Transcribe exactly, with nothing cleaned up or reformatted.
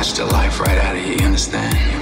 the life right out of you, you understand?